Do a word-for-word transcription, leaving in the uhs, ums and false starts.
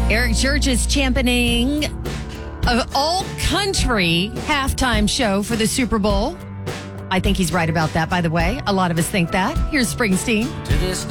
Eric Church is championing an all-country halftime show for the Super Bowl. I think he's right about that, by the way. A lot of us think that. Here's Springsteen. To this